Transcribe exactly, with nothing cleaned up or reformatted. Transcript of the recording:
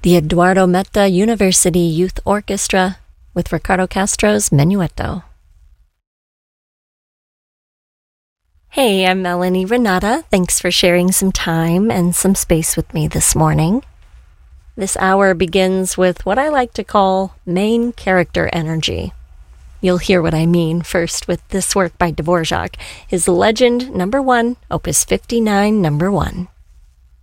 the Eduardo Metta University Youth Orchestra with Ricardo Castro's Menuetto. Hey, I'm Melanie Renata. Thanks for sharing some time and some space with me this morning. This hour begins with what I like to call main character energy. You'll hear what I mean first with this work by Dvorak, his Legend Number One, Opus fifty-nine, Number One.